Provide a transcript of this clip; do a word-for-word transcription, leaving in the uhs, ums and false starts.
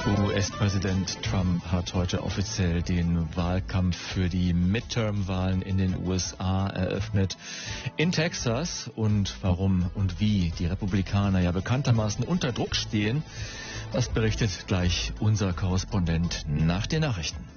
U S-Präsident Trump hat heute offiziell den Wahlkampf für die Midterm-Wahlen in den U S A eröffnet. In Texas, und warum und wie die Republikaner ja bekanntermaßen unter Druck stehen, das berichtet gleich unser Korrespondent nach den Nachrichten.